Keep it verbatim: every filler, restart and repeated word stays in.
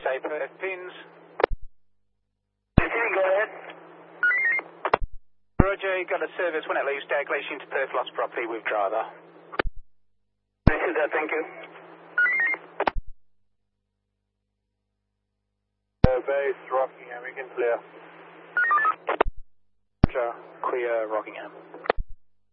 say Perth pins. Okay, go ahead. Roger, got a service when it leaves Daglation to Perth, lost property with driver. Roger that, thank you. Uh, base Rockingham, we can clear. Roger, clear Rockingham.